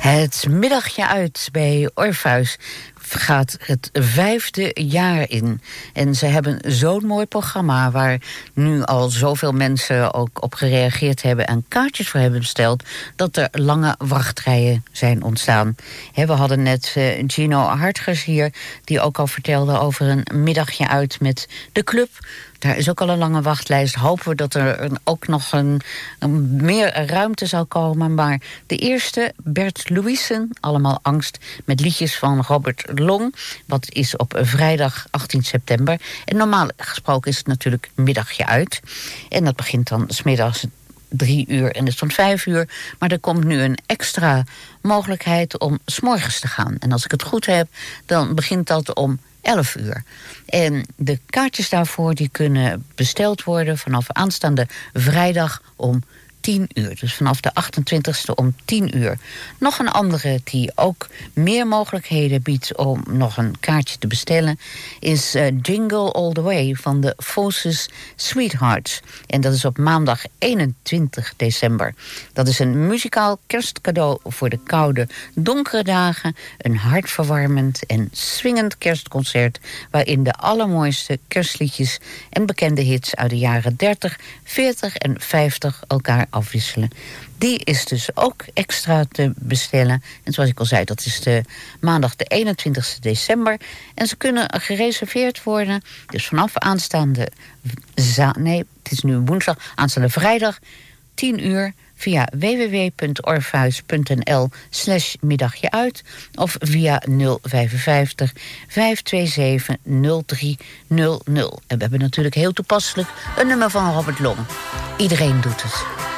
Het middagje uit bij Orpheus gaat het 5e jaar in. En ze hebben zo'n mooi programma waar nu al zoveel mensen ook op gereageerd hebben en kaartjes voor hebben besteld, dat er lange wachtrijen zijn ontstaan. We hadden net Gino Hartgers hier, die ook al vertelde over een middagje uit met de club. Daar is ook al een lange wachtlijst. Hopen we dat er ook nog een meer ruimte zal komen. Maar de eerste, Bert Louisen, Allemaal Angst, met liedjes van Robert Long. Wat is op vrijdag 18 september. En normaal gesproken is het natuurlijk middagje uit. En dat begint dan 's middags 3 uur en het is tot 5 uur. Maar er komt nu een extra mogelijkheid om 's morgens te gaan. En als ik het goed heb, dan begint dat om 11 uur. En de kaartjes daarvoor die kunnen besteld worden vanaf aanstaande vrijdag om 10 uur. Dus vanaf de 28e om 10 uur. Nog een andere die ook meer mogelijkheden biedt om nog een kaartje te bestellen is Jingle All The Way van de Voices Sweethearts. En dat is op maandag 21 december. Dat is een muzikaal kerstcadeau voor de koude, donkere dagen. Een hartverwarmend en swingend kerstconcert waarin de allermooiste kerstliedjes en bekende hits uit de jaren 30, 40 en 50 elkaar afwisselen. Die is dus ook extra te bestellen. En zoals ik al zei, dat is de maandag de 21 december. En ze kunnen gereserveerd worden. Dus vanaf aanstaande het is nu woensdag, aanstaande vrijdag 10 uur via www.orpheus.nl/middagje uit of via 055 527 0300. En we hebben natuurlijk heel toepasselijk een nummer van Robert Long. Iedereen doet het.